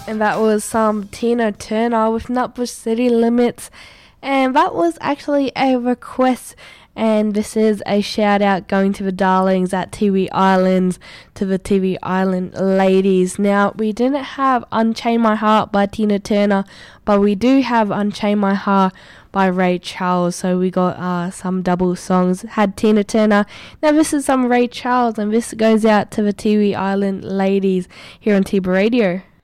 And that was some Tina Turner with Nutbush City Limits. And that was actually a request. And this is a shout out going to the darlings at TV Islands, to the TV Island ladies. Now, we didn't have Unchain My Heart by Tina Turner, but we do have Unchain My Heart by Ray Charles. So we got some double songs. Had Tina Turner. Now this is some Ray Charles, and this goes out to the TV Island ladies here on Tiba Radio.